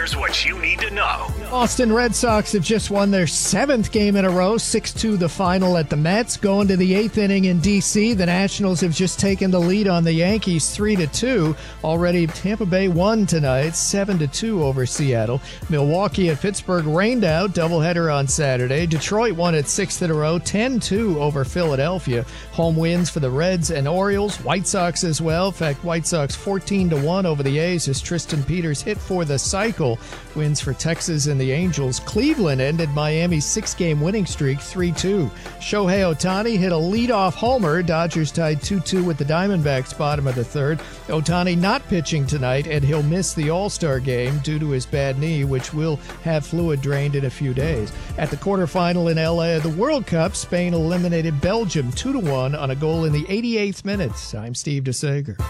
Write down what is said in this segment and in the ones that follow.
Here's what you need to know. Boston Red Sox have just won their 7th game in a row, 6-2 the final at the Mets. Going to the 8th inning in D.C., the Nationals have just taken the lead on the Yankees 3-2. Already Tampa Bay won tonight, 7-2 over Seattle. Milwaukee at Pittsburgh rained out, doubleheader on Saturday. Detroit won its 6th in a row, 10-2 over Philadelphia. Home wins for the Reds and Orioles, White Sox as well. In fact, White Sox 14-1 over the A's as Tristan Peters hit for the cycle. Wins for Texas and the Angels. Cleveland ended Miami's 6-game winning streak 3-2. Shohei Ohtani hit a leadoff homer. Dodgers tied 2-2 with the Diamondbacks bottom of the 3rd. Ohtani not pitching tonight, and he'll miss the All-Star game due to his bad knee, which will have fluid drained in a few days. At the quarterfinal in LA of the World Cup, Spain eliminated Belgium 2-1 on a goal in the 88th minute. I'm Steve DeSager.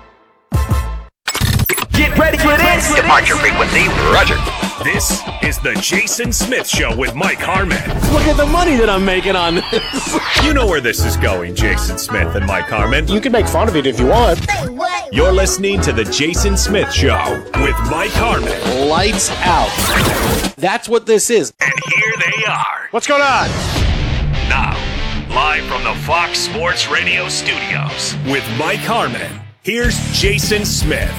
Get ready for this. Departure frequency, Roger. This is the Jason Smith Show with Mike Harmon. Look at the money that I'm making on this. You know where this is going, Jason Smith and Mike Harmon. You can make fun of it if you want. You're listening to the Jason Smith Show with Mike Harmon. Lights out. That's what this is. And here they are. What's going on? Now, live from the Fox Sports Radio studios with Mike Harmon, here's Jason Smith.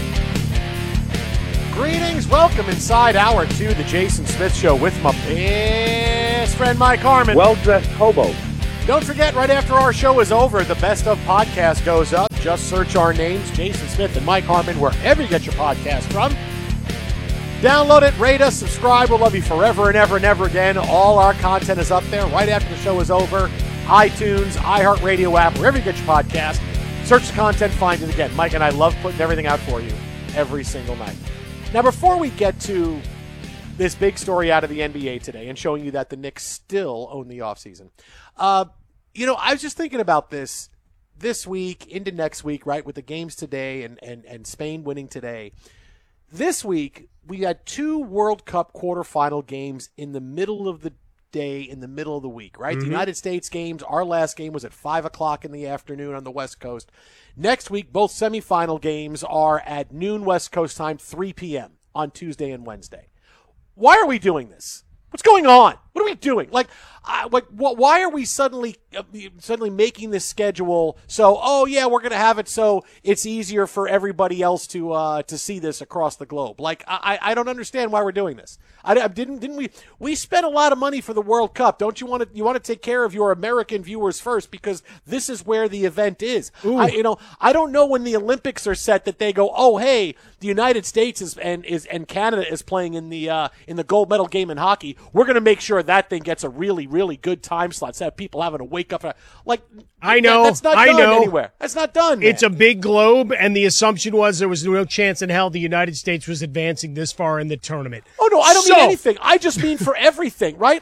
Greetings. Welcome inside Hour 2, the Jason Smith Show with my best friend Mike Harmon. Well-dressed hobo. Don't forget, right after our show is over, the Best of podcast goes up. Just search our names, Jason Smith and Mike Harmon, wherever you get your podcast from. Download it, rate us, subscribe. We'll love you forever and ever and ever again. All our content is up there right after the show is over. iTunes, iHeartRadio app, wherever you get your podcast. Search the content, find it again. Mike and I love putting everything out for you every single night. Now, before we get to this big story out of the NBA today and showing you that the Knicks still own the offseason, I was just thinking about this week into next week, right, with the games today and Spain winning today. This week, we had 2 World Cup quarterfinal games in the middle of the day, in the middle of the week, right? Mm-hmm. The United States games, our last game was at 5 o'clock in the afternoon on the West Coast. Next week, both semifinal games are at noon West Coast time, 3 p.m. on Tuesday and Wednesday. Why are we doing this? What's going on? What are we doing? Why are we suddenly making this schedule so? Oh yeah, we're going to have it so it's easier for everybody else to see this across the globe. I don't understand why we're doing this. Didn't we spent a lot of money for the World Cup? Don't you want to take care of your American viewers first, because this is where the event is. I don't know when the Olympics are set that they go, oh hey, the United States and Canada is playing in the gold medal game in hockey. We're going to make sure that thing gets a really, really good time slot instead of people having to wake up. I know. That's not done anywhere. That's not done, man. It's a big globe, and the assumption was there was no chance in hell the United States was advancing this far in the tournament. Oh, no, I don't mean anything. I just mean for everything, right?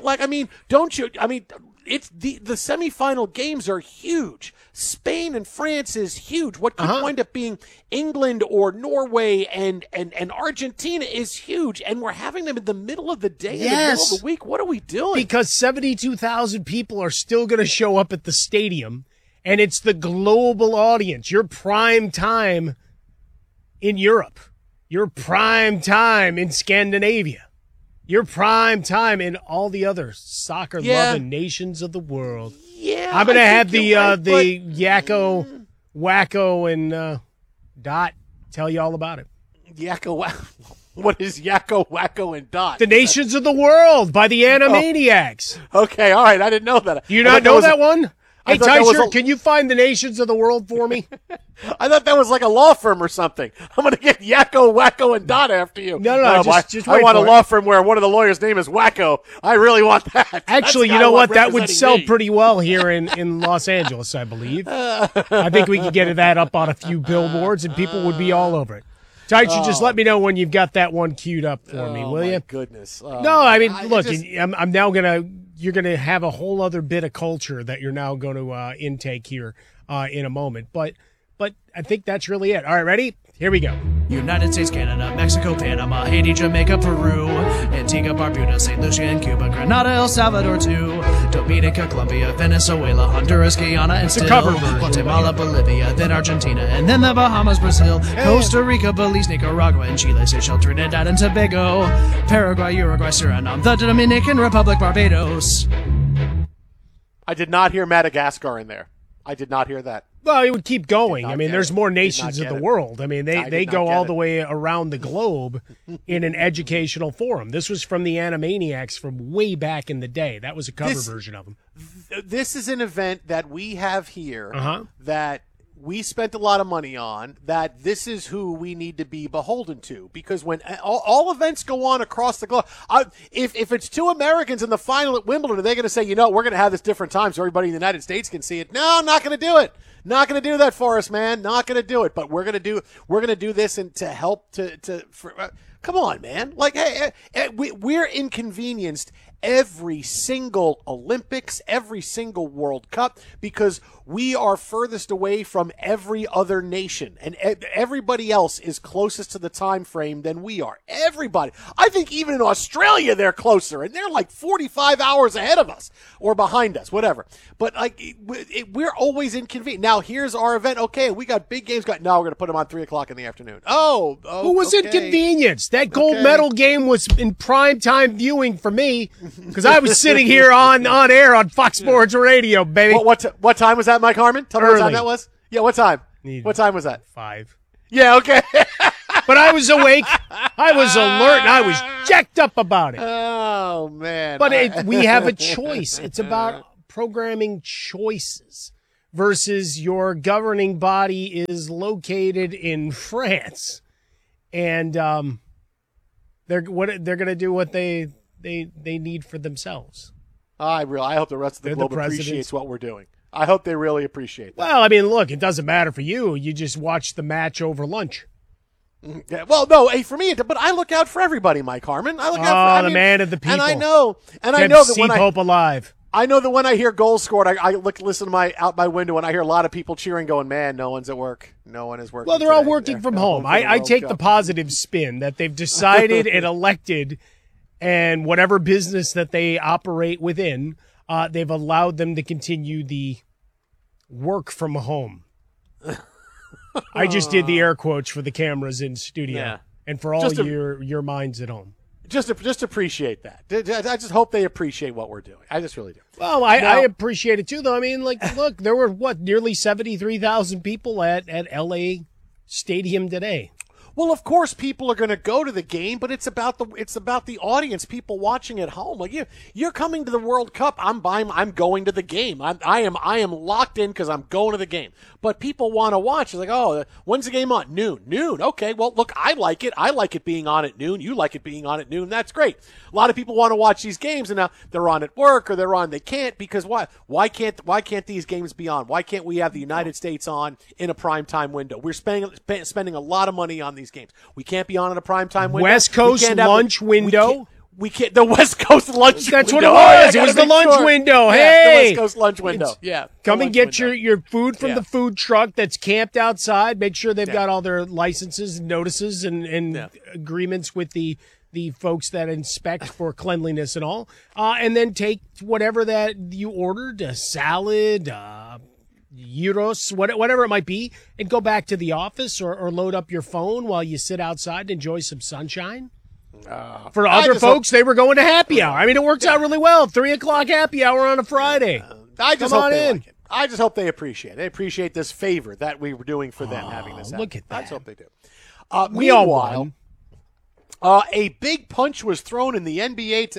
It's the semifinal games are huge. Spain and France is huge. What could wind up being England or Norway and Argentina is huge. And we're having them in the middle of the day, in the middle of the week. What are we doing? Because 72,000 people are still going to show up at the stadium, and it's the global audience. Your prime time in Europe. Your prime time in Scandinavia. Your prime time in all the other soccer-loving nations of the world. Yeah, I'm going to have the Yakko, Wacko, and Dot tell you all about it. Yakko, Wacko. What is Yakko, Wacko, and Dot? The Nations of the World by the Animaniacs. Okay, all right. I didn't know that. You not know that one? Hey, Tysher, can you find the Nations of the World for me? I thought that was like a law firm or something. I'm going to get Yakko, Wacko, and Dot after you. No, just I want a law firm where one of the lawyers' name is Wacko. I really want that. Actually, you know what? That would sell pretty well here in Los Angeles, I believe. I think we could get that up on a few billboards, and people would be all over it. Tysher, just let me know when you've got that one queued up for me, will you? Oh, my goodness. No, I mean, look, I'm now going to – you're going to have a whole other bit of culture that you're now going to intake here in a moment. But I think that's really it. All right, ready? Here we go. United States, Canada, Mexico, Panama, Haiti, Jamaica, Peru, Antigua, Barbuda, St. Lucia, and Cuba, Grenada, El Salvador, too, Dominica, Colombia, Venezuela, Honduras, Guyana, and still cover version. Guatemala, Bolivia, then Argentina, and then the Bahamas, Brazil, Costa Rica, Belize, Nicaragua, and Chile, Seychelles, Trinidad, and Tobago, Paraguay, Uruguay, Suriname, the Dominican Republic, Barbados. I did not hear Madagascar in there. I did not hear that. Well, it would keep going. Did not I mean, get there's it. more Did nations not of the get it. world. I mean, I they did go not all get the it. way around the globe in an educational forum. This was from the Animaniacs from way back in the day. That was a cover version of them. This is an event that we have here Uh-huh. that we spent a lot of money on, that this is who we need to be beholden to. Because when all events go on across the globe, if it's two Americans in the final at Wimbledon, are they going to say, we're going to have this different time so everybody in the United States can see it? No, I'm not going to do it. Not going to do that for us, man. Not going to do it. But we're going to do this and to help come on, man. Like, hey, we're inconvenienced every single Olympics, every single World Cup, because we are furthest away from every other nation, and everybody else is closest to the time frame than we are. Everybody. I think even in Australia they're closer, and they're like 45 hours ahead of us or behind us, whatever. But like we're always inconvenient. Now here's our event. Okay, we got big games. No, we're going to put them on 3:00 in the afternoon. Who was inconvenienced? That gold medal game was in prime time viewing for me because I was sitting here on air on Fox Sports Radio, baby. What time was that, Mike Harmon? Tell me what time Early. that was. Yeah, what time? What time was that? 5. Yeah, okay. But I was awake. I was alert. And I was jacked up about it. Oh, man. But we have a choice. It's about programming choices versus your governing body is located in France. And they're going to do what they need for themselves. I hope the rest of the globe appreciates what we're doing. I hope they really appreciate that. Well, I mean, look, it doesn't matter for you. You just watch the match over lunch. Yeah, well, no, for me, but I look out for everybody, Mike Harmon. I look out for man of the people. And I know alive. I know that when I hear goals scored, I listen to out my window, and I hear a lot of people cheering, going, "Man, no one's at work. No one is working." Well, they're all working from home. I take the positive spin that they've decided and elected, and whatever business that they operate within, they've allowed them to continue the work from home. I just did the air quotes for the cameras in studio and for all your minds at home. Just appreciate that. I just hope they appreciate what we're doing. I just really do. Well, I appreciate it too, though. I mean, look, there were nearly 73,000 people at LA Stadium today. Well, of course, people are going to go to the game, but it's about the audience, people watching at home. Like you're coming to the World Cup. I'm going to the game. I am locked in because I'm going to the game. But people want to watch. It's like, oh, when's the game on? Noon. Okay, well, look, I like it. I like it being on at noon. You like it being on at noon. That's great. A lot of people want to watch these games, and now they're on at work or they can't because why? Why can't these games be on? Why can't we have the United States on in a prime time window? We're spending a lot of money on these games. We can't be on in a prime time window. West Coast lunch window. We can't. The West Coast lunch That's window. what it was. It was the lunch window. Hey, the West Coast lunch window. Come and get your food from the food truck that's camped outside. Make sure they've got all their licenses and notices and agreements with the folks that inspect for cleanliness and all. And then take whatever that you ordered, a salad, gyros, whatever it might be, and go back to the office or load up your phone while you sit outside and enjoy some sunshine. For other folks, they were going to happy hour. I mean, it works out really well. 3:00 happy hour on a Friday. I just hope they like it. I just hope they appreciate it. They appreciate this favor that we were doing for them, having this happen. Look at that. I just hope they do. We all won. A big punch was thrown in the NBA.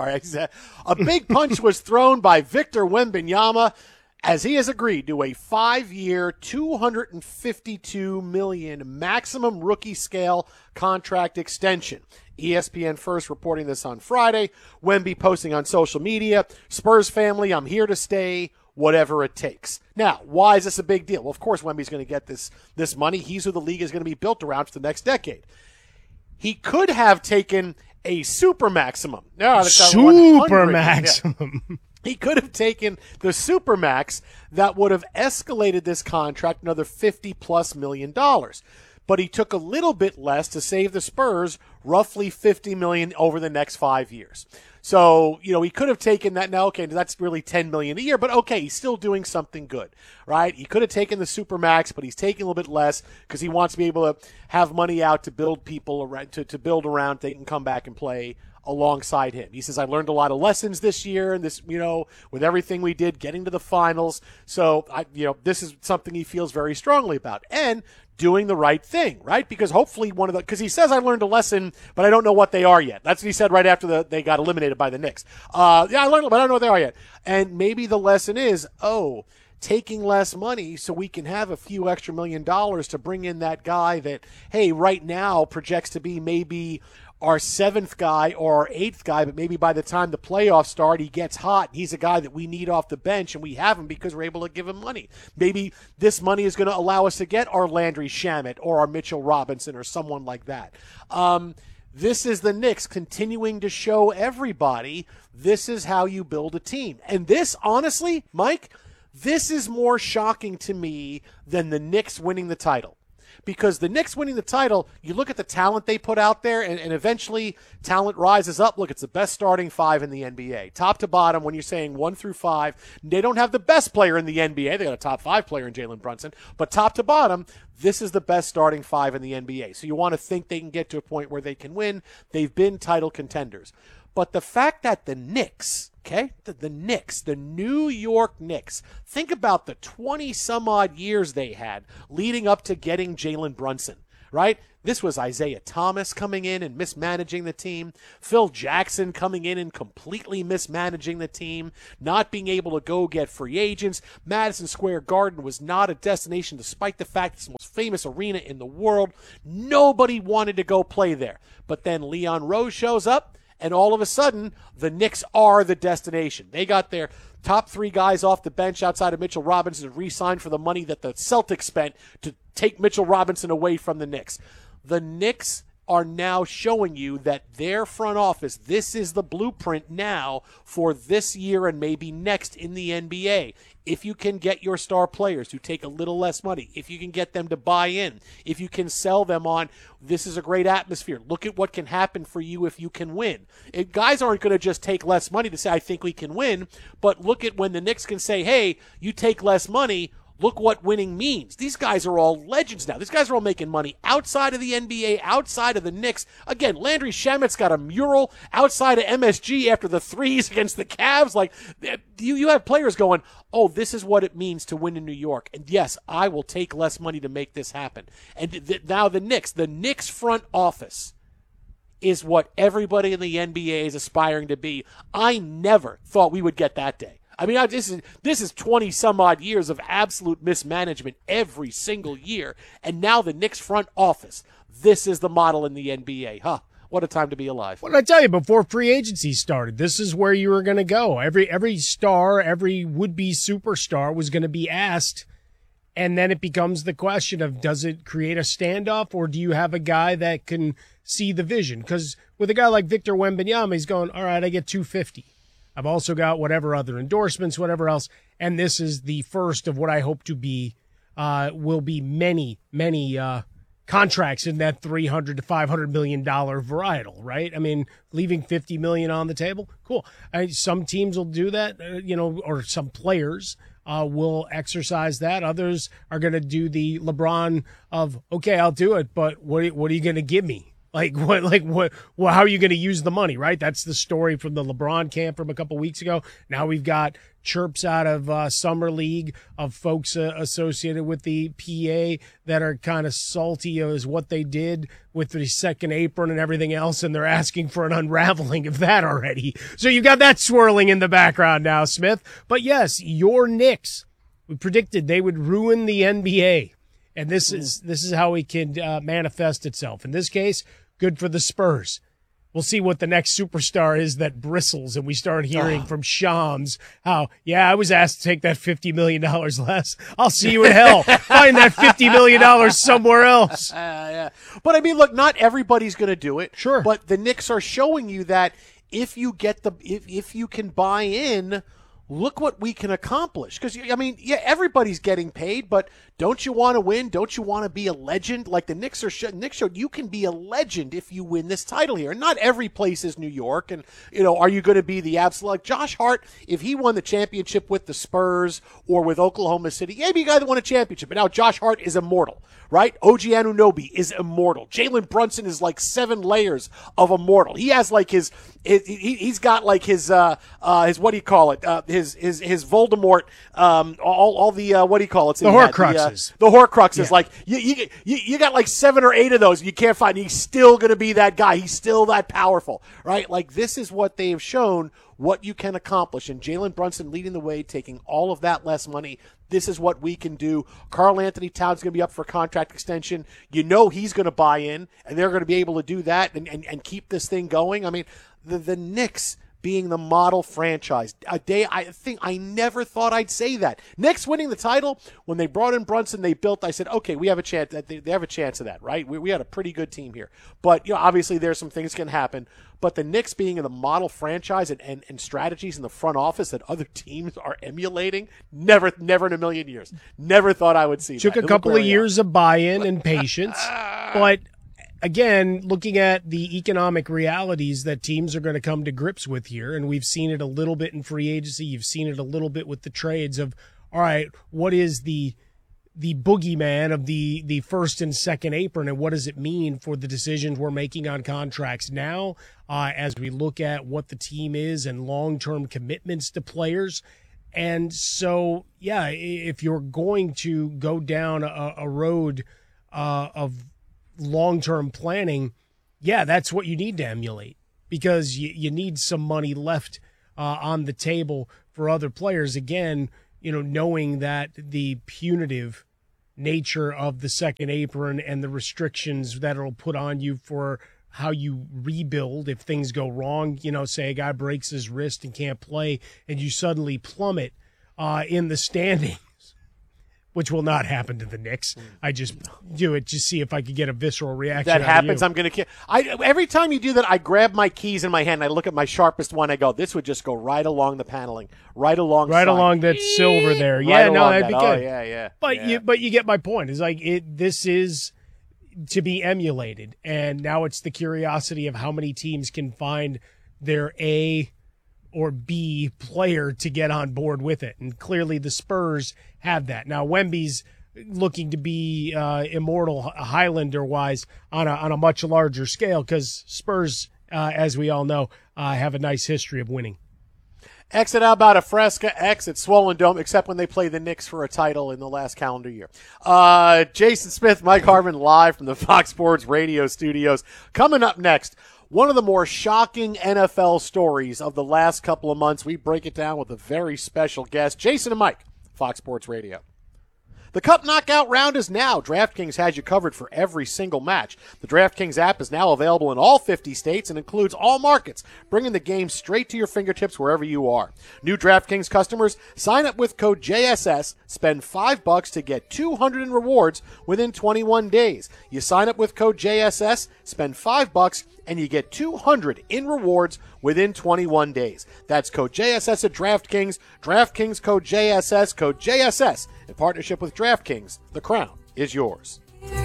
A big punch was thrown by Victor Wembanyama as he has agreed to a 5-year, $252 million maximum rookie scale contract extension. ESPN first reporting this on Friday. Wemby posting on social media, Spurs family, I'm here to stay, whatever it takes. Now, why is this a big deal? Well, of course, Wemby's going to get this money. He's who the league is going to be built around for the next decade. He could have taken a super maximum. No, super maximum. Yeah. He could have taken the supermax that would have escalated this contract another $50+ million. but he took a little bit less to save the Spurs roughly $50 million over the next 5 years. So, he could have taken that. Now, okay, that's really $10 million a year, but okay, he's still doing something good, right? He could have taken the Supermax, but he's taking a little bit less because he wants to be able to have money out to build people around, to build around. They can come back and play alongside him. He says, I learned a lot of lessons this year and this, with everything we did, getting to the finals. So, this is something he feels very strongly about. And doing the right thing, right? Because hopefully because he says I learned a lesson, but I don't know what they are yet. That's what he said right after they got eliminated by the Knicks. I learned, but I don't know what they are yet. And maybe the lesson is, taking less money so we can have a few extra $1 million to bring in that guy that, hey, right now projects to be maybe our 7th guy or our 8th guy, but maybe by the time the playoffs start, he gets hot. He's a guy that we need off the bench, and we have him because we're able to give him money. Maybe this money is going to allow us to get our Landry Shamet or our Mitchell Robinson or someone like that. This is the Knicks continuing to show everybody this is how you build a team. And this, honestly, Mike, this is more shocking to me than the Knicks winning the title. Because the Knicks winning the title, you look at the talent they put out there, and eventually talent rises up. Look, it's the best starting 5 in the NBA. Top to bottom, when you're saying 1 through 5, they don't have the best player in the NBA. They got a top 5 player in Jalen Brunson. But top to bottom, this is the best starting 5 in the NBA. So you want to think they can get to a point where they can win. They've been title contenders. But the fact that the Knicks, the Knicks, the New York Knicks, think about the 20-some-odd years they had leading up to getting Jalen Brunson, right? This was Isaiah Thomas coming in and mismanaging the team, Phil Jackson coming in and completely mismanaging the team, not being able to go get free agents. Madison Square Garden was not a destination despite the fact it's the most famous arena in the world. Nobody wanted to go play there. But then Leon Rose shows up, and all of a sudden, the Knicks are the destination. They got their top 3 guys off the bench outside of Mitchell Robinson to re-sign for the money that the Celtics spent to take Mitchell Robinson away from the Knicks. The Knicks are now showing you that their front office, this is the blueprint now for this year and maybe next in the NBA. If you can get your star players to take a little less money, if you can get them to buy in, if you can sell them on, this is a great atmosphere. Look at what can happen for you if you can win. Guys aren't going to just take less money to say, I think we can win, but look at when the Knicks can say, hey, you take less money, look what winning means. These guys are all legends now. These guys are all making money outside of the NBA, outside of the Knicks. Again, Landry Shamet's got a mural outside of MSG after the threes against the Cavs. Like, you have players going, oh, this is what it means to win in New York. And yes, I will take less money to make this happen. And now the Knicks front office is what everybody in the NBA is aspiring to be. I never thought we would get that day. I mean, this is 20-some-odd years of absolute mismanagement every single year. And now the Knicks front office, this is the model in the NBA. Huh, what a time to be alive. What did I tell you before free agency started? This is where you were going to go. Every star, every would-be superstar was going to be asked. And then it becomes the question of, does it create a standoff, or do you have a guy that can see the vision? Because with a guy like Victor Wembanyama, he's going, all right, I get $250. I've also got whatever other endorsements, whatever else. And this is the first of what I hope to be, will be many contracts in that $300 to $500 million varietal, right? I mean, leaving $50 million on the table, cool. Some teams will do that, or some players will exercise that. Others are going to do the LeBron of, okay, I'll do it, but what are you going to give me? How are you going to use the money, right? That's the story from the LeBron camp from a couple weeks ago. Now we've got chirps out of Summer League of folks associated with the PA that are kind of salty as what they did with the second apron and everything else, and they're asking for an unraveling of that already. So you've got that swirling in the background now, Smith. But yes, your Knicks, we predicted they would ruin the NBA. And this is how it can manifest itself. In this case, good for the Spurs. We'll see what the next superstar is that bristles, and we start hearing from Shams how, I was asked to take that $50 million less. I'll see you in hell. Find that $50 million somewhere else. Yeah. But I mean, look, not everybody's going to do it. Sure. But the Knicks are showing you that if you can buy in, look what we can accomplish. Because, I mean, yeah, everybody's getting paid, but don't you want to win? Don't you want to be a legend? Like the Knicks showed, you can be a legend if you win this title here. And not every place is New York. And, are you going to be the absolute? Like Josh Hart, if he won the championship with the Spurs or with Oklahoma City, yeah, be a guy that won a championship. But now Josh Hart is immortal, right? OG Anunoby is immortal. Jalen Brunson is like 7 layers of immortal. He has like he's got like his what do you call it? His Voldemort, all the what do you call it? The Horcruxes. The Horcruxes. Yeah. Like you got like 7 or 8 of those. You can't find. He's still going to be that guy. He's still that powerful, right? Like this is what they have shown what you can accomplish. And Jalen Brunson leading the way, taking all of that less money. This is what we can do. Karl Anthony Towns going to be up for contract extension. He's going to buy in, and they're going to be able to do that and keep this thing going. I mean, the Knicks being the model franchise. I never thought I'd say that. Knicks winning the title, when they brought in Brunson, I said, okay, we have a chance. They have a chance of that, right? We had a pretty good team here. But, obviously there's some things can happen. But the Knicks being the model franchise and strategies in the front office that other teams are emulating, never in a million years. Never thought I would see that. Took a couple of years of buy-in and patience. But again, looking at the economic realities that teams are going to come to grips with here, and we've seen it a little bit in free agency, you've seen it a little bit with the trades of, all right, what is the boogeyman of the first and second apron, and what does it mean for the decisions we're making on contracts now as we look at what the team is and long-term commitments to players. And so, yeah, if you're going to go down a road of long-term planning, yeah, that's what you need to emulate, because you need some money left on the table for other players. Again, knowing that the punitive nature of the second apron and the restrictions that it'll put on you for how you rebuild if things go wrong, say a guy breaks his wrist and can't play and you suddenly plummet in the standings, which will not happen to the Knicks. I just do it to see if I could get a visceral reaction. That happens, I'm going to kill. Every time you do that, I grab my keys in my hand, and I look at my sharpest one, I go, this would just go right along the paneling, right along that silver there. Yeah, no, that'd be good. Oh, yeah. But you get my point. It's like this is to be emulated, and now it's the curiosity of how many teams can find their A or B player to get on board with it. And clearly the Spurs have that. Now Wemby's looking to be immortal Highlander-wise on a much larger scale, because Spurs, as we all know, have a nice history of winning. Exit Alberta Fresca, exit Swollen Dome, except when they play the Knicks for a title in the last calendar year. Jason Smith, Mike Harmon, live from the Fox Sports Radio studios. Coming up next, one of the more shocking NFL stories of the last couple of months. We break it down with a very special guest, Jason and Mike, Fox Sports Radio. The Cup Knockout round is now. DraftKings has you covered for every single match. The DraftKings app is now available in all 50 states and includes all markets, bringing the game straight to your fingertips wherever you are. New DraftKings customers, sign up with code JSS, spend $5 to get $200 in rewards within 21 days. You sign up with code JSS, spend $5, and you get $200 in rewards within 21 days. That's code JSS at DraftKings. DraftKings code JSS in partnership with DraftKings. The crown is yours.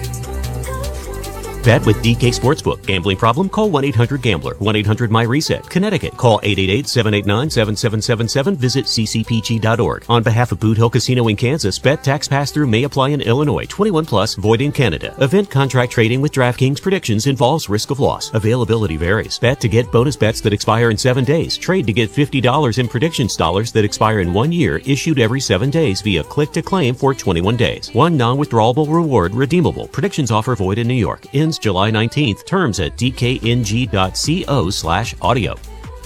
Bet with DK Sportsbook. Gambling problem? Call 1-800-GAMBLER. 1-800-MY-RESET. Connecticut. Call 888-789-7777. Visit ccpg.org. On behalf of Boot Hill Casino in Kansas, bet tax pass-through may apply in Illinois. 21 plus, void in Canada. Event contract trading with DraftKings predictions involves risk of loss. Availability varies. Bet to get bonus bets that expire in 7 days. Trade to get $50 in predictions dollars that expire in 1 year, issued every 7 days via click to claim for 21 days. One non-withdrawable reward redeemable. Predictions offer void in New York. Ends July 19th. Terms at dkng.co/audio.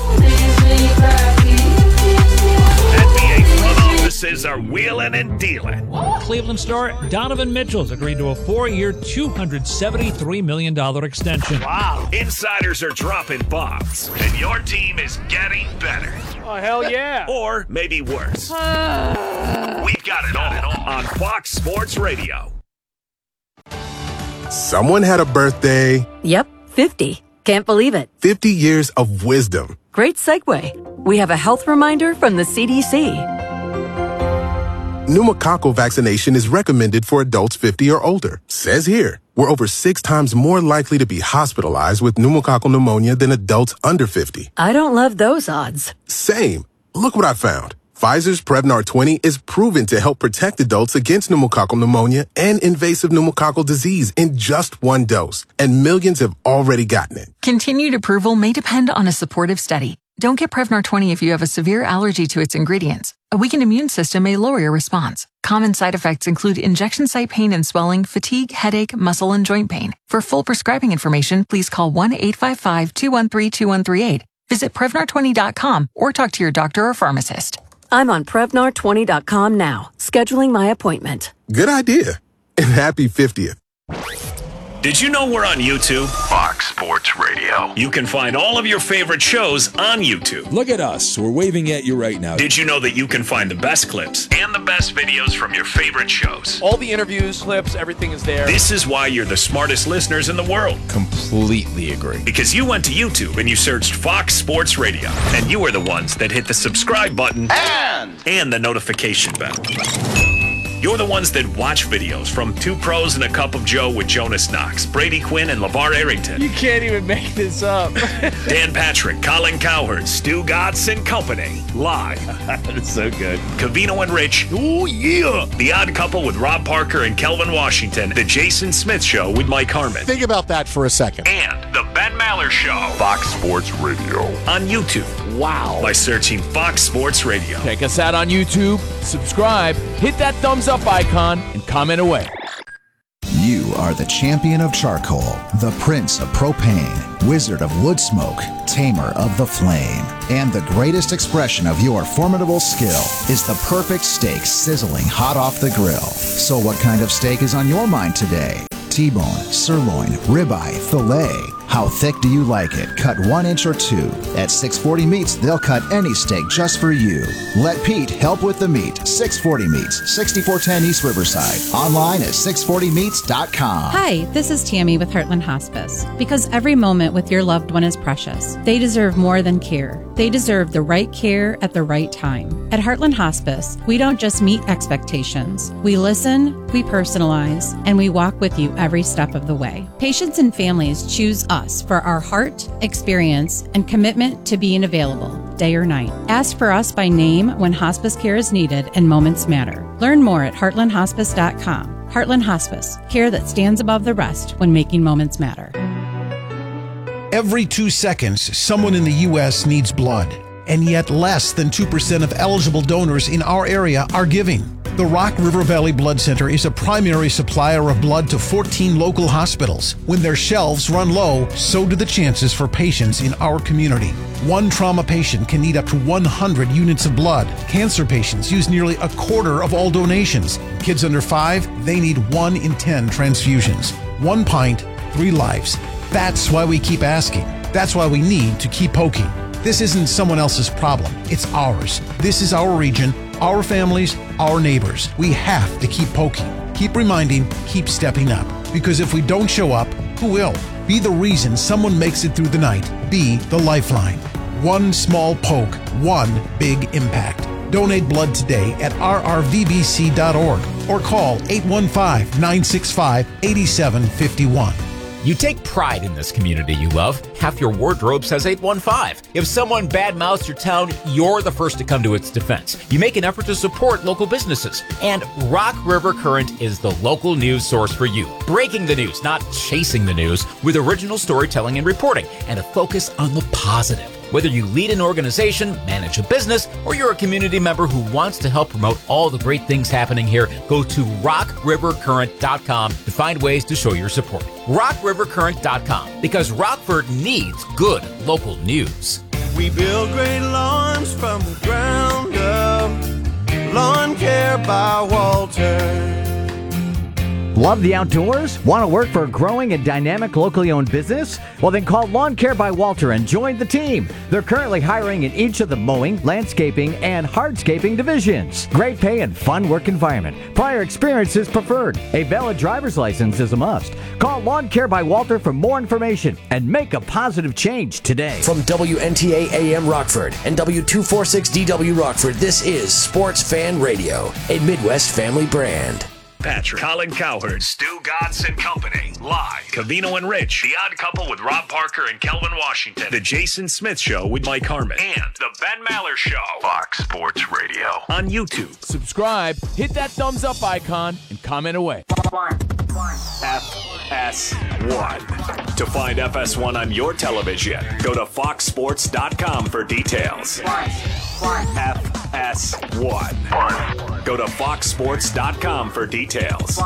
NBA front offices are wheeling and dealing. Cleveland star Donovan Mitchell's agreed to a 4-year, $273 million extension. Wow. Insiders are dropping bombs, and your team is getting better. Oh, hell yeah. Or maybe worse. We've got it all on Fox Sports Radio. Someone had a birthday. Yep, 50. Can't believe it. 50 years of wisdom. Great segue. we have a health reminder from the CDC. Pneumococcal vaccination is recommended for adults 50 or older. Says here, we're over 6 times more likely to be hospitalized with pneumococcal pneumonia than adults under 50. I don't love those odds. Same. Look what I found. Pfizer's Prevnar 20 is proven to help protect adults against pneumococcal pneumonia and invasive pneumococcal disease in just 1 dose. And millions have already gotten it. Continued approval may depend on a supportive study. Don't get Prevnar 20 if you have a severe allergy to its ingredients. A weakened immune system may lower your response. Common side effects include injection site pain and swelling, fatigue, headache, muscle, and joint pain. For full prescribing information, please call 1-855-213-2138. Visit Prevnar20.com or talk to your doctor or pharmacist. I'm on Prevnar20.com now, scheduling my appointment. Good idea. And happy 50th. Did you know we're on YouTube? Fox Sports Radio. You can find all of your favorite shows on YouTube. Look at us. We're waving at you right now. Did you know that you can find the best clips and the best videos from your favorite shows? All the interviews, clips, everything is there. This is why you're the smartest listeners in the world. Completely agree. Because you went to YouTube and you searched Fox Sports Radio. And you are the ones that hit the subscribe button and the notification bell. You're the ones that watch videos from Two Pros and a Cup of Joe with Jonas Knox, Brady Quinn, and LeVar Arrington. You can't even make this up. Dan Patrick, Colin Cowherd, Stu Gatz and Company. Live. That's so good. Covino and Rich. Oh, yeah. The Odd Couple with Rob Parker and Kelvin Washington. The Jason Smith Show with Mike Harmon. Think about that for a second. And The Ben Maller Show. Fox Sports Radio. On YouTube. Wow. By searching Fox Sports Radio. Check us out on YouTube. Subscribe. Hit that thumbs up icon and comment away. You are the champion of charcoal, the prince of propane, wizard of wood smoke, tamer of the flame. And the greatest expression of your formidable skill is the perfect steak sizzling hot off the grill. So what kind of steak is on your mind today? T-bone, sirloin, ribeye, filet. How thick do you like it? Cut 1 inch or 2. At 640 Meats, they'll cut any steak just for you. Let Pete help with the meat. 640 Meats, 6410 East Riverside. Online at 640meats.com. Hi, this is Tammy with Heartland Hospice. Because every moment with your loved one is precious. They deserve more than care. They deserve the right care at the right time. At Heartland Hospice, we don't just meet expectations. We listen, we personalize, and we walk with you every step of the way. Patients and families choose us for our heart, experience, and commitment to being available, day or night. Ask for us by name when hospice care is needed and moments matter. Learn more at heartlandhospice.com. Heartland Hospice, care that stands above the rest when making moments matter. Every 2 seconds, someone in the U.S. needs blood, and yet less than 2% of eligible donors in our area are giving. The Rock River Valley Blood Center is a primary supplier of blood to 14 local hospitals. When their shelves run low, so do the chances for patients in our community. One trauma patient can need up to 100 units of blood. Cancer patients use nearly a quarter of all donations. Kids under 5, they need 1 in 10 transfusions. 1 pint, 3 lives. That's why we keep asking. That's why we need to keep poking. This isn't someone else's problem. It's ours. This is our region, our families, our neighbors. We have to keep poking, keep reminding, keep stepping up. Because if we don't show up, who will? Be the reason someone makes it through the night. Be the lifeline. One small poke, one big impact. Donate blood today at rrvbc.org or call 815-965-8751. You take pride in this community you love. Half your wardrobe says 815. If someone badmouths your town, you're the first to come to its defense. You make an effort to support local businesses. And Rock River Current is the local news source for you. Breaking the news, not chasing the news, with original storytelling and reporting, and a focus on the positive. Whether you lead an organization, manage a business, or you're a community member who wants to help promote all the great things happening here, go to rockrivercurrent.com to find ways to show your support. rockrivercurrent.com, because Rockford needs good local news. We build great lawns from the ground up. Lawn Care by Walter. Love the outdoors? Want to work for a growing and dynamic locally owned business? Well, then call Lawn Care by Walter and join the team. They're currently hiring in each of the mowing, landscaping, and hardscaping divisions. Great pay and fun work environment. Prior experience is preferred. A valid driver's license is a must. Call Lawn Care by Walter for more information and make a positive change today. From WNTA AM Rockford and W246DW Rockford, this is Sports Fan Radio, a Midwest family brand. Patrick, Colin Cowherd, Stu Godson Company, live. Cavino and Rich, The Odd Couple with Rob Parker and Kelvin Washington, The Jason Smith Show with Mike Harmon, and The Ben Maller Show. Fox Sports Radio. On YouTube. Subscribe, hit that thumbs up icon, and comment away. FS1. To find FS1 on your television, go to foxsports.com for details. FS1. Go to foxsports.com for details.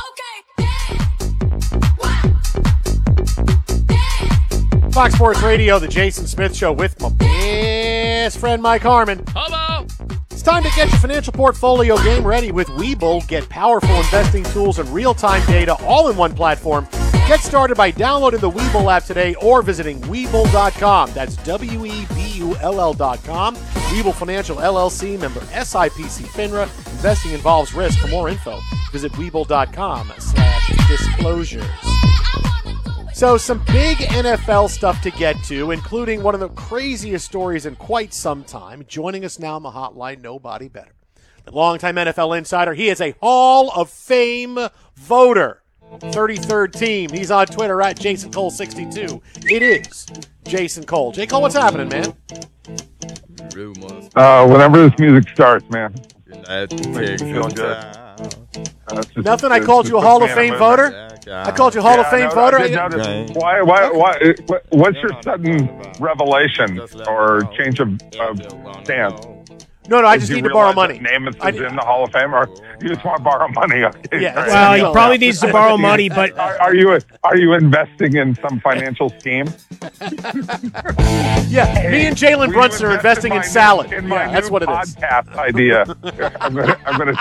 Fox Sports Radio, The Jason Smith Show with my best friend Mike Harmon. Hello. It's time to get your financial portfolio game ready with Webull. Get powerful investing tools and real-time data all in one platform. Get started by downloading the Webull app today or visiting Webull.com. That's Webull.com. Webull Financial LLC, member SIPC FINRA. Investing involves risk. For more info, visit Webull.com/disclosures. So some big NFL stuff to get to, including one of the craziest stories in quite some time. Joining us now on the hotline, nobody better. The longtime NFL insider, he is a Hall of Fame voter. 33rd team. He's on Twitter at JasonCole62. It is Jason Cole. J. Cole, what's happening, man? Whenever this music starts, man. Nothing. I called you a Hall of Fame voter. I called you Hall of Fame voter. Why? What's your sudden revelation or change of stance? No, I just need to borrow money. Namath is in the Hall of Fame, or you just want to borrow money? Okay. Yeah. Well, he probably needs to borrow money, but are you investing in some financial scheme? Yeah, me and Jalen Brunson are investing in salad. That's what it is. Podcast idea. I'm going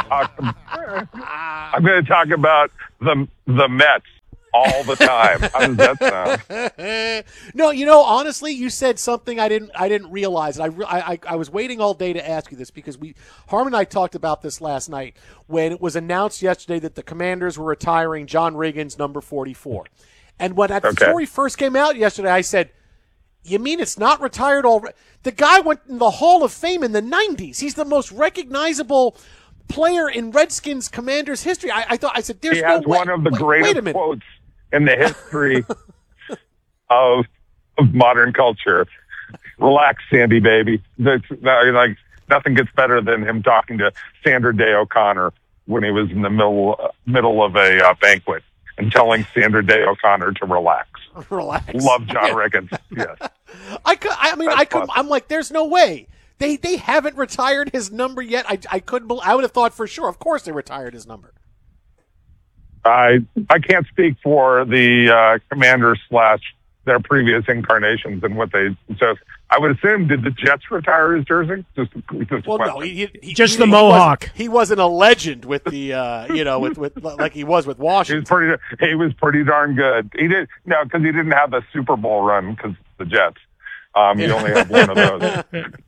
to talk about the Mets all the time. How does that sound? No, honestly, you said something I didn't realize. I was waiting all day to ask you this because Harmon and I talked about this last night when it was announced yesterday that the Commanders were retiring John Riggins, number 44. And when that story first came out yesterday, I said, "You mean it's not retired already?" The guy went in the Hall of Fame in the 90s. He's the most recognizable player in Redskins Commanders history. I said, "There's no way." He has one of the greatest quotes in the history of modern culture. Relax, Sandy, baby. Like nothing gets better than him talking to Sandra Day O'Connor when he was in the middle of a banquet and telling Sandra Day O'Connor to relax. Relax. Love John Riggins. Yes. I'm like, there's no way. They haven't retired his number yet. I would have thought for sure. Of course they retired his number. I can't speak for the Commanders / their previous incarnations and what they just. I would assume, did the Jets retire his jersey? Well, no, he just the Mohawk. He wasn't a legend with the with like he was with Washington. He was pretty darn good. He because he didn't have the Super Bowl run because the Jets. He only had one of those.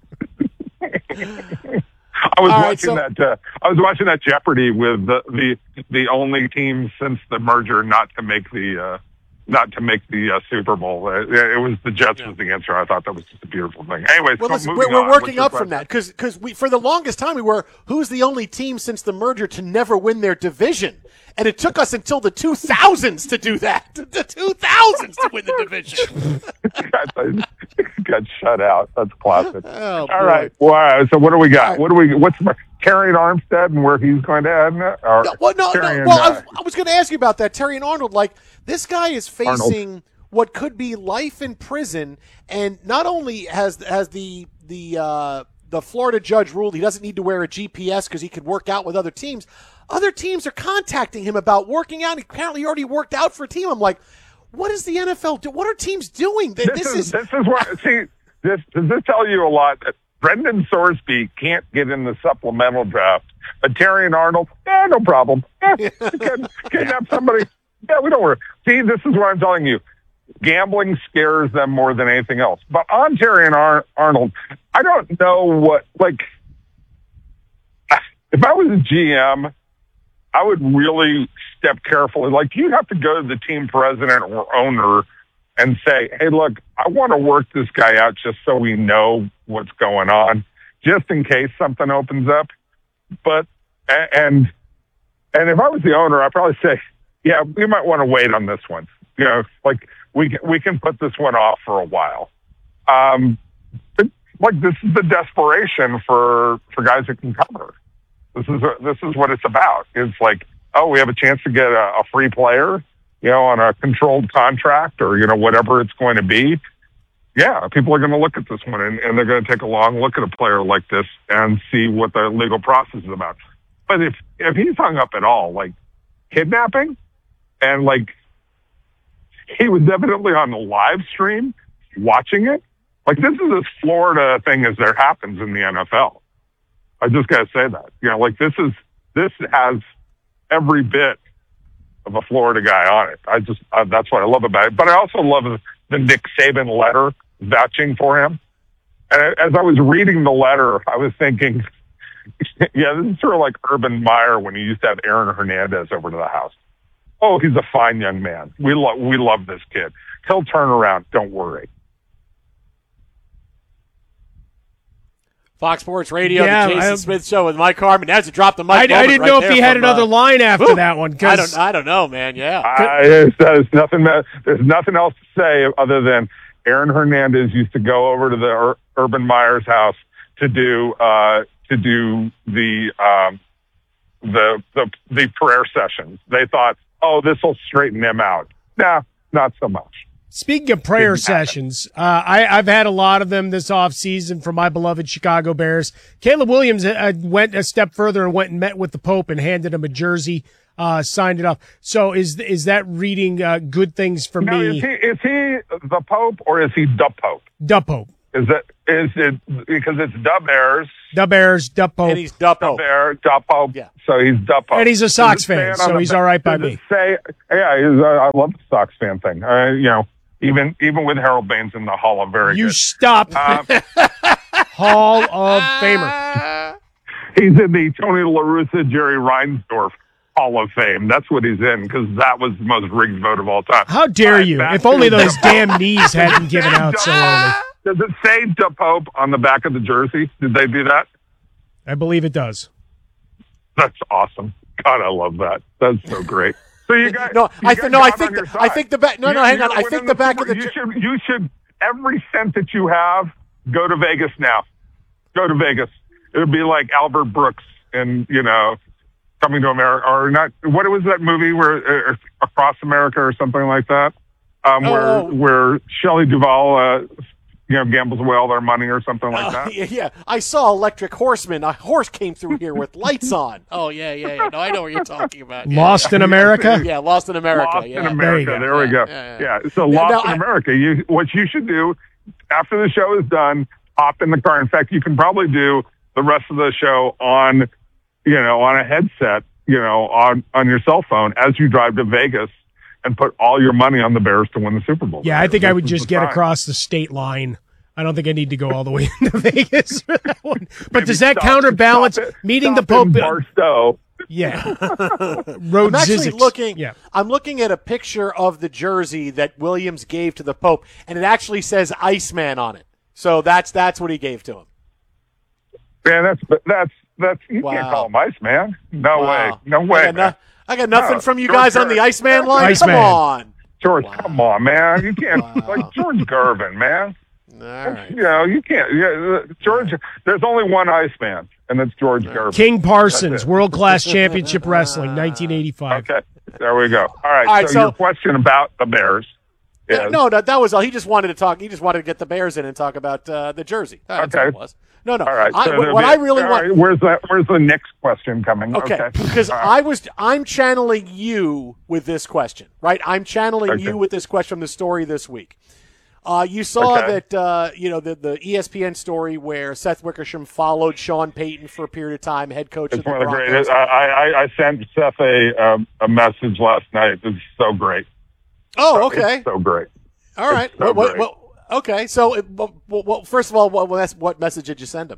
I was watching that Jeopardy with the only team since the merger not to make the Super Bowl. It was the Jets was the answer. I thought that was just a beautiful thing. Anyways, we're working up from that because we for the longest time who's the only team since the merger to never win their division, and it took us until the 2000s to do that. The 2000s to win the division. Got shut out. That's classic. Oh, all right. Wow. So what do we got? Right. What's Terry Armstead and where he's going to add? I was going to ask you about that. Terry and Arnold, this guy is facing what could be life in prison, and not only has the Florida judge ruled he doesn't need to wear a GPS because he could work out with other teams. Other teams are contacting him about working out. He apparently already worked out for a team. I'm like, what is the NFL do? What are teams doing? This is where does this tell you a lot Brendan Sorsby can't get in the supplemental draft, but Terrion Arnold, no problem. Kidnap somebody. Yeah, we don't worry. See, this is what I'm telling you. Gambling scares them more than anything else. But on Terrion Arnold, I don't know what, like, if I was a GM, I would really step carefully. Like, you'd have to go to the team president or owner and say, hey, look, I want to work this guy out just so we know what's going on, just in case something opens up. But, and if I was the owner, I'd probably say, yeah, we might want to wait on this one. You know, like, we can put this one off for a while. But, like, this is the desperation for guys that can cover. This is what it's about. It's like, oh, we have a chance to get a free player, you know, on a controlled contract or, you know, whatever it's going to be. Yeah, people are going to look at this one and they're going to take a long look at a player like this and see what the legal process is about. But if he's hung up at all, like kidnapping, and like he was evidently on the live stream watching it, like this is as Florida thing as there happens in the NFL. I just got to say that, you know, like this has every bit of a Florida guy on it. That's what I love about it. But I also love the Nick Saban letter vouching for him. And as I was reading the letter, I was thinking, yeah, this is sort of like Urban Meyer when he used to have Aaron Hernandez over to the house. Oh, he's a fine young man. We love this kid. He'll turn around. Don't worry. Fox Sports Radio, the Jason Smith Show with Mike Harmon. Has to drop the mic. I didn't know if he had another line after that one. I don't know, man. Yeah, there's nothing else to say other than Aaron Hernandez used to go over to the Urban Meyer's house to do the prayer sessions. They thought, oh, this will straighten him out. Nah, not so much. Speaking of prayer sessions, I've had a lot of them this offseason for my beloved Chicago Bears. Caleb Williams went a step further and went and met with the Pope and handed him a jersey, signed it off. So is that reading good things for me? Is he the Pope or is he the Pope? The Pope. Is it because it's the Bears? The Bears, the Pope. And he's the Pope. The Bear, the Pope. Yeah. So he's the Pope. And he's a Sox fan, so he's all right by me. I love the Sox fan thing. You know, even with Harold Baines in the Hall of Very You good. Stop. Hall of Famer. He's in the Tony La Russa, Jerry Reinsdorf Hall of Fame. That's what he's in because that was the most rigged vote of all time. How dare you? If only those damn knees hadn't given out so early. Does it say the Pope on the back of the jersey? Did they do that? I believe it does. That's awesome. God, I love that. That's so great. So you guys, I think the back. No, hang on. I think the back of the. You should every cent that you have go to Vegas now. Go to Vegas. It would be like Albert Brooks and Coming to America, or not. What was that movie where Across America or something like that? Where Shelley Duvall gambles away all their money or something like that. Yeah, I saw Electric Horseman. A horse came through here with lights on. Oh, yeah. No, I know what you're talking about. Yeah. Lost in America? Yeah, Lost in America. Lost in America. There we go. Yeah. So Lost in America. What you should do after the show is done, hop in the car. In fact, you can probably do the rest of the show on a headset, on your cell phone as you drive to Vegas and put all your money on the Bears to win the Super Bowl. Yeah, I think I would just get across the state line. I don't think I need to go all the way into Vegas for that one. But maybe does that counterbalance meeting the Pope? Barstow. Yeah. I'm actually looking. Yeah. I'm looking at a picture of the jersey that Williams gave to the Pope, and it actually says Iceman on it. So that's what he gave to him. Man, that's you can't call him Iceman. No way. I got nothing from you guys on the Iceman line. Iceman. Come on, George. Come on, man. You can't like George Gervin, man. All right. You can't. Yeah, George. There's only one Iceman, and that's George Gervin. King Parsons, World Class Championship Wrestling, 1985. Okay, there we go. All right. So your question about the Bears. No, that was all. He just wanted to talk. He just wanted to get the Bears in and talk about the jersey. That's all it was. No. All right. I really want. Right, where's the next question coming? Okay. Because I'm channeling you with this question, right? I'm channeling you with this question from the story this week. You saw that, the ESPN story where Seth Wickersham followed Sean Payton for a period of time, head coach of the Broncos. It's one of the greatest. I sent Seth a message last night. It's so great. Oh, okay. It's so great. All right. So great. Well, okay. So, first of all, what message did you send him?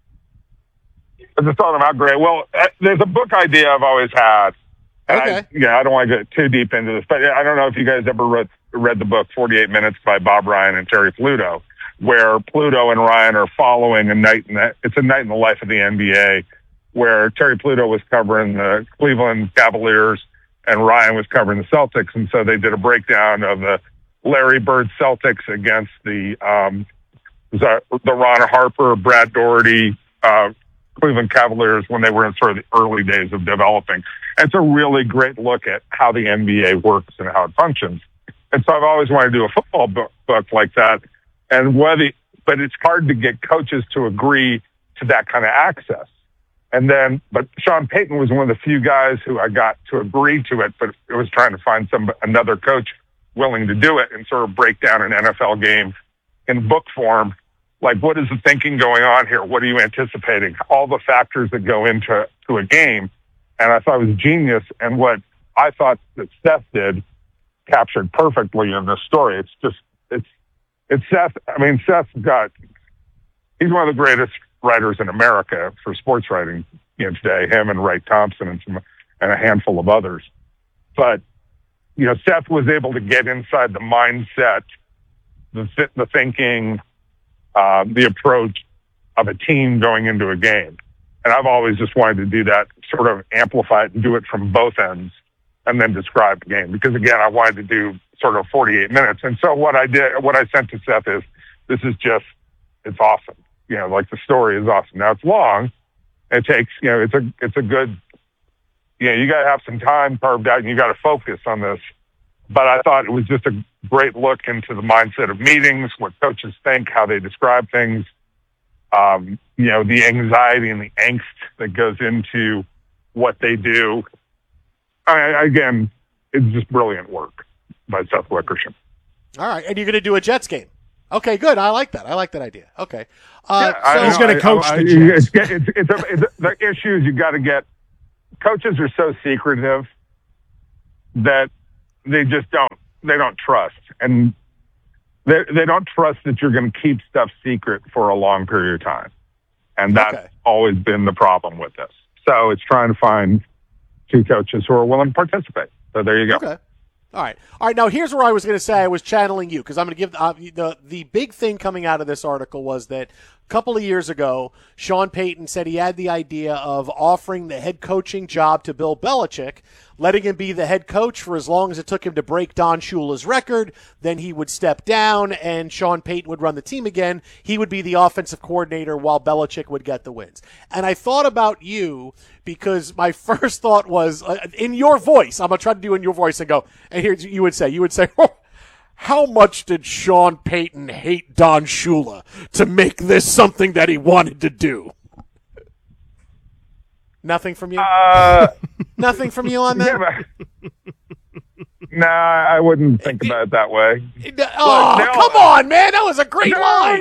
I just told him how great. Well, there's a book idea I've always had. And I don't want to get too deep into this, but I don't know if you guys ever read the book 48 Minutes by Bob Ryan and Terry Pluto, where Pluto and Ryan are following it's a night in the life of the NBA, where Terry Pluto was covering the Cleveland Cavaliers and Ryan was covering the Celtics. And so they did a breakdown of the Larry Bird Celtics against the Ron Harper, Brad Doherty, Cleveland Cavaliers when they were in sort of the early days of developing. It's a really great look at how the NBA works and how it functions. And so I've always wanted to do a football book like that. But it's hard to get coaches to agree to that kind of access. But Sean Payton was one of the few guys who I got to agree to it, but it was trying to find another coach willing to do it and sort of break down an NFL game in book form. Like, what is the thinking going on here? What are you anticipating? All the factors that go into a game. And I thought it was genius. And what I thought that Seth did captured perfectly in this story. It's Seth. I mean, he's one of the greatest writers in America for sports writing today, him and Wright Thompson and a handful of others. But, Seth was able to get inside the mindset, the thinking, the approach of a team going into a game. And I've always just wanted to do that, sort of amplify it and do it from both ends and then describe the game. Because again, I wanted to do sort of 48 minutes. And so what I sent to Seth is, it's awesome. The story is awesome. Now it's long. It takes, it's a good, you got to have some time carved out and you got to focus on this. But I thought it was just a great look into the mindset of meetings, what coaches think, how they describe things, the anxiety and the angst that goes into what they do. Again, it's just brilliant work by Seth Wickersham. All right. And you're going to do a Jets game. Okay, good. I like that. I like that idea. Okay. He's going to coach the Jets. The issue is you got to get – coaches are so secretive that they just don't trust. And they don't trust that you're going to keep stuff secret for a long period of time. And that's always been the problem with this. So it's trying to find two coaches who are willing to participate. So there you go. Okay. All right. Now, here's where I was going to say I was channeling you, because I'm going to give the big thing coming out of this article was that a couple of years ago, Sean Payton said he had the idea of offering the head coaching job to Bill Belichick, letting him be the head coach for as long as it took him to break Don Shula's record. Then he would step down, and Sean Payton would run the team again. He would be the offensive coordinator while Belichick would get the wins. And I thought about you because my first thought was, in your voice, I'm going to try to do in your voice and go, and here you would say, oh, how much did Sean Payton hate Don Shula to make this something that he wanted to do? Nothing from you? Nothing from you on that? Nah, I wouldn't think about it that way. Come on, man. That was a great line.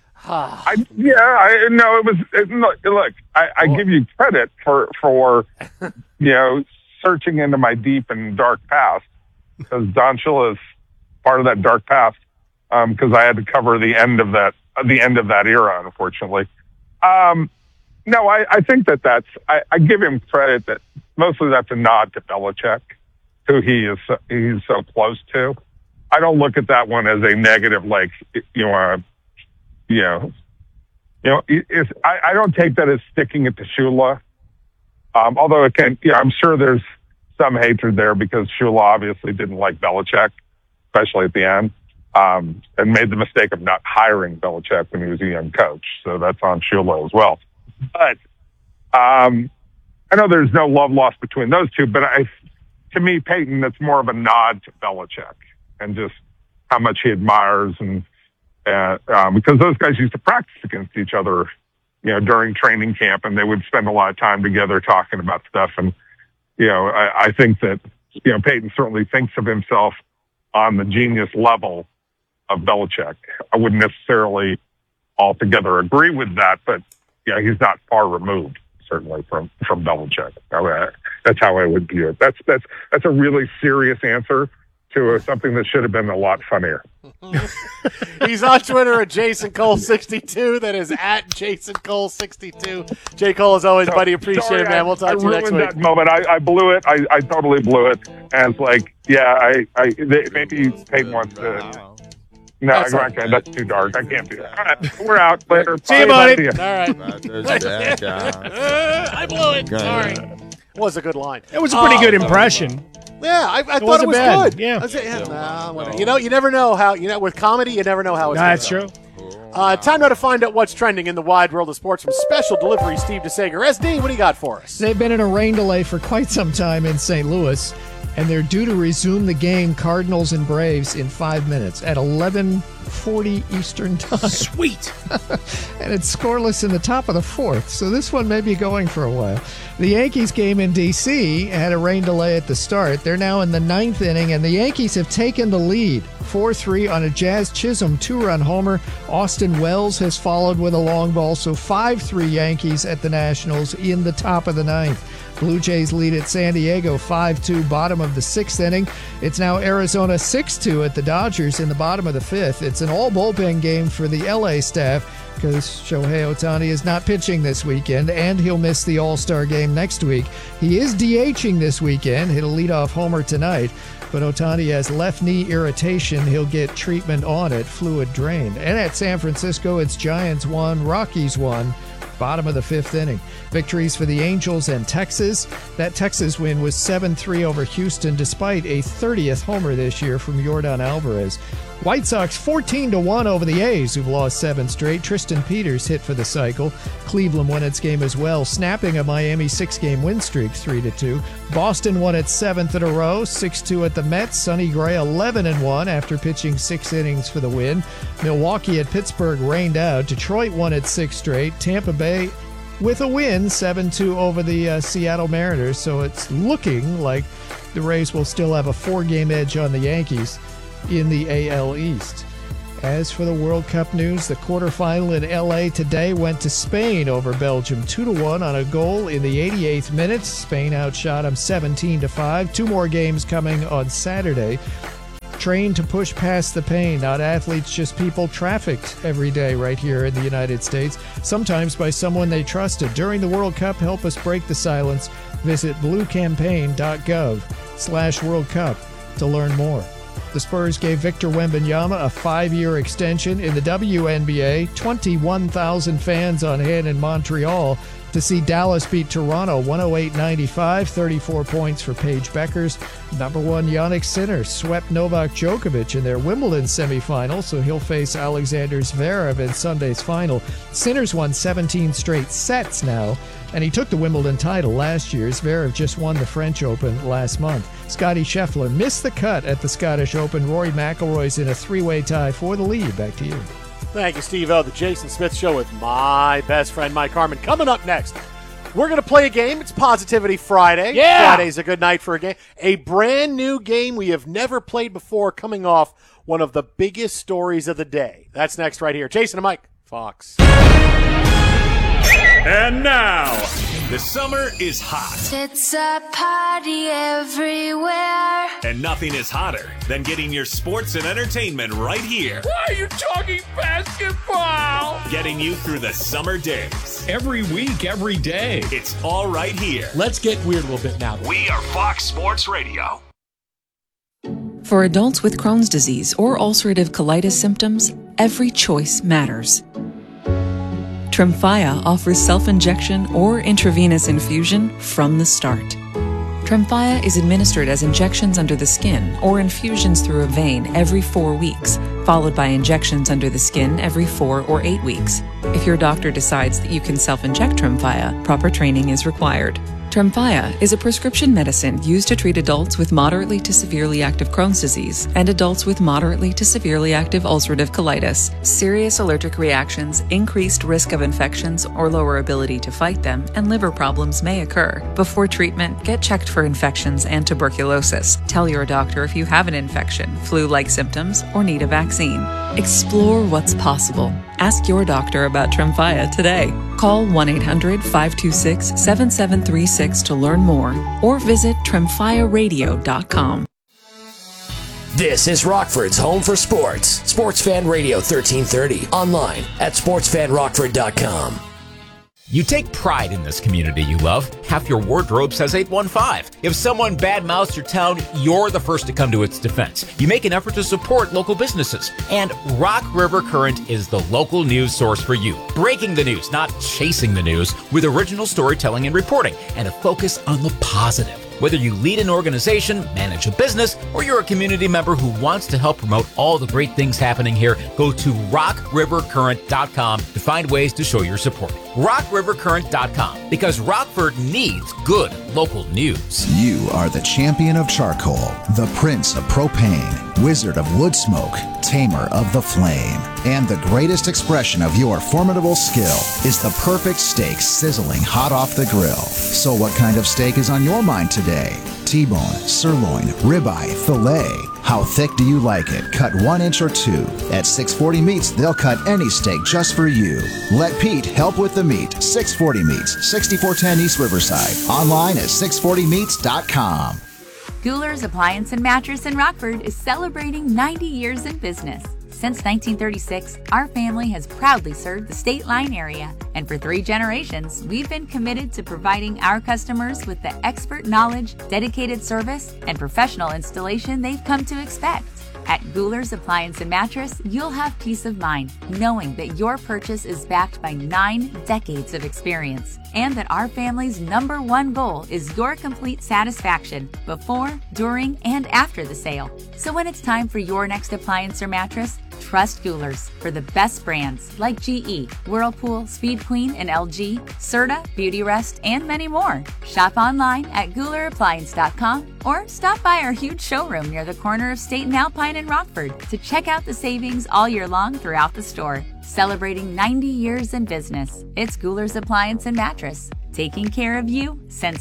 Look, I give you credit for searching into my deep and dark past, because Don Shula is part of that dark past, because I had to cover the end of that era, unfortunately. No, I think that's I give him credit that mostly that's a nod to Belichick, who he's so close to. I don't look at that one as a negative, I don't take that as sticking it to Shula. Although it can, I'm sure there's some hatred there because Shula obviously didn't like Belichick, especially at the end, and made the mistake of not hiring Belichick when he was a young coach. So that's on Shula as well. But I know there's no love lost between those two, but to me, Payton, that's more of a nod to Belichick and just how much he admires, and because those guys used to practice against each other, during training camp, and they would spend a lot of time together talking about stuff. And I think that Payton certainly thinks of himself on the genius level of Belichick. I wouldn't necessarily altogether agree with that, but yeah, he's not far removed, certainly, from Belichick. That's how I would view it. That's a really serious answer to something that should have been a lot funnier. He's on Twitter at Jason Cole62. That is at Jason Cole62. J. Cole, as always, buddy, appreciate it, man. We'll talk to you next week. That moment. I blew it. I totally blew it. And it's like, yeah, maybe Peyton wants to. No, that's too dark. I can't do that. All right, we're out later. See you, buddy. All right. I blew it. Sorry. It was a good line. It was a pretty good impression. Yeah, I thought it was bad. good. Yeah. You never know how, with comedy, you never know how it's That's true. Time now to find out what's trending in the wide world of sports from Special Delivery Steve DeSager. SD, what do you got for us? They've been in a rain delay for quite some time in St. Louis, and they're due to resume the game, Cardinals and Braves, in 5 minutes at 11:40 Eastern time. Sweet. And it's scoreless in the top of the fourth, so this one may be going for a while. The Yankees game in D.C. had a rain delay at the start. They're now in the ninth inning, and the Yankees have taken the lead 4-3 on a Jazz Chisholm 2-run homer. Austin Wells has followed with a long ball, so 5-3 Yankees at the Nationals in the top of the ninth. Blue Jays lead at San Diego 5-2, bottom of the sixth inning. It's now Arizona 6-2 at the Dodgers in the bottom of the fifth. It's an all-bullpen game for the L.A. staff because Shohei Ohtani is not pitching this weekend, and he'll miss the All-Star game next week. He is DHing this weekend. He'll lead off homer tonight, but Ohtani has left knee irritation. He'll get treatment on it, fluid drained. And at San Francisco, it's Giants 1, Rockies 1. Bottom of the fifth inning. Victories for the Angels and Texas. That Texas win was 7-3 over Houston, despite a 30th homer this year from Yordan Alvarez. White Sox 14-1 over the A's, who've lost 7 straight. Tristan Peters hit for the cycle. Cleveland won its game as well, snapping a Miami 6-game win streak 3-2. Boston won its 7th in a row, 6-2 at the Mets. Sonny Gray 11-1 after pitching 6 innings for the win. Milwaukee at Pittsburgh rained out. Detroit won its 6th straight. Tampa Bay with a win, 7-2 over the Seattle Mariners. So it's looking like the Rays will still have a 4-game edge on the Yankees in the AL East. As for the World Cup news, the quarterfinal in LA today went to Spain over Belgium 2-1 on a goal in the 88th minute. Spain outshot them 17-5. 2 more games coming on Saturday. Trained to push past the pain, not athletes, just people trafficked every day right here in the United States, sometimes by someone they trusted. During the World Cup, help us break the silence. Visit bluecampaign.gov/World Cup to learn more. The Spurs gave Victor Wembanyama a 5-year extension in the WNBA. 21,000 fans on hand in Montreal to see Dallas beat Toronto 108-95, 34 points for Paige Beckers. Number 1 Jannik Sinner swept Novak Djokovic in their Wimbledon semifinal, so he'll face Alexander Zverev in Sunday's final. Sinner's won 17 straight sets now, and he took the Wimbledon title last year. Zverev just won the French Open last month. Scottie Scheffler missed the cut at the Scottish Open. Rory McIlroy's in a 3-way tie for the lead. Back to you. Thank you, Steve-O. The Jason Smith Show with my best friend, Mike Harmon. Coming up next, we're going to play a game. It's Positivity Friday. Yeah! Friday's a good night for a game. A brand new game we have never played before, coming off one of the biggest stories of the day. That's next right here. Jason and Mike, Fox. And now, the summer is hot. It's a party everywhere. And nothing is hotter than getting your sports and entertainment right here. Why are you talking basketball? Getting you through the summer days. Every week, every day. It's all right here. Let's get weird a little bit now. We are Fox Sports Radio. For adults with Crohn's disease or ulcerative colitis symptoms, every choice matters. Tremfya offers self-injection or intravenous infusion from the start. Tremfya is administered as injections under the skin or infusions through a vein every 4 weeks, followed by injections under the skin every 4 or 8 weeks. If your doctor decides that you can self-inject Tremfya, proper training is required. Tremfya is a prescription medicine used to treat adults with moderately to severely active Crohn's disease and adults with moderately to severely active ulcerative colitis. Serious allergic reactions, increased risk of infections or lower ability to fight them, and liver problems may occur. Before treatment, get checked for infections and tuberculosis. Tell your doctor if you have an infection, flu-like symptoms, or need a vaccine. Explore what's possible. Ask your doctor about Tremfya today. Call 1-800-526-7736 to learn more or visit tremfyaradio.com. This is Rockford's home for sports. Sports Fan Radio 1330. Online at sportsfanrockford.com. You take pride in this community you love. Half your wardrobe says 815. If someone badmouths your town, you're the first to come to its defense. You make an effort to support local businesses. And Rock River Current is the local news source for you. Breaking the news, not chasing the news, with original storytelling and reporting, and a focus on the positive. Whether you lead an organization, manage a business, or you're a community member who wants to help promote all the great things happening here, go to rockrivercurrent.com to find ways to show your support. rockrivercurrent.com, because Rockford needs good local news. You are the champion of charcoal, the prince of propane, wizard of wood smoke, tamer of the flame. And the greatest expression of your formidable skill is the perfect steak sizzling hot off the grill. So what kind of steak is on your mind today? T-bone, sirloin, ribeye, filet. How thick do you like it? Cut 1 inch or 2. At 640 Meats, they'll cut any steak just for you. Let Pete help with the meat. 640 Meats, 6410 East Riverside. Online at 640meats.com. Gouler's Appliance and Mattress in Rockford is celebrating 90 years in business. Since 1936, our family has proudly served the State Line area, and for 3 generations, we've been committed to providing our customers with the expert knowledge, dedicated service, and professional installation they've come to expect. At Gouler's Appliance and Mattress, you'll have peace of mind knowing that your purchase is backed by 9 decades of experience, and that our family's #1 goal is your complete satisfaction before, during, and after the sale. So when it's time for your next appliance or mattress, trust Gouler's for the best brands like GE, Whirlpool, Speed Queen, and LG, Serta, Beautyrest, and many more. Shop online at GoulerAppliance.com or stop by our huge showroom near the corner of State and Alpine in Rockford to check out the savings all year long throughout the store. Celebrating 90 years in business, it's Gouler's Appliance and Mattress, taking care of you since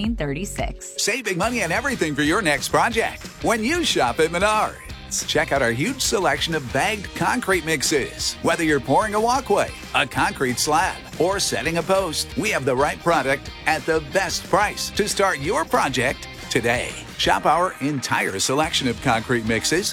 1936. Saving money on everything for your next project when you shop at Menards. Check out our huge selection of bagged concrete mixes. Whether you're pouring a walkway, a concrete slab, or setting a post, we have the right product at the best price to start your project today. Shop our entire selection of concrete mixes